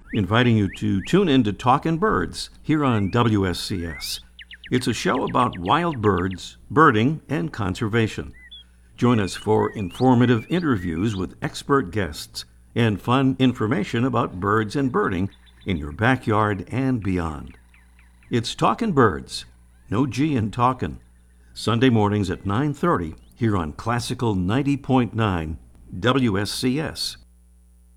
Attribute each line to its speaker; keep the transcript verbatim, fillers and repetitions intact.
Speaker 1: inviting you to tune in to Talkin' Birds here on W S C S. It's a show about wild birds, birding, and conservation. Join us for informative interviews with expert guests and fun information about birds and birding in your backyard and beyond. It's Talkin' Birds, no G in talkin', Sunday mornings at nine thirty here on Classical ninety point nine W S C S.